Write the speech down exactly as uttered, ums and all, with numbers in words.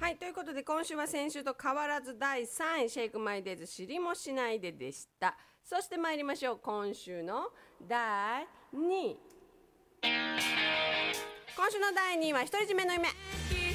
はい、ということで今週は先週と変わらずだいさんい、シェイクマイデーズ知りもしないででした。そして参りましょう、今週のだいにい。今週のだいにいは独り占めの夢。